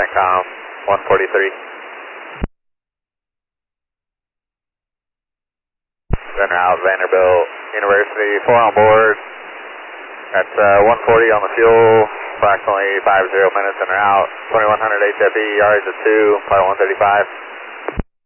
CENTCOM 143. Center out, Vanderbilt University, 4 on board. That's 140 on the fuel, approximately 50 minutes in or out. 2100 HFE, yards at 2, flight 135.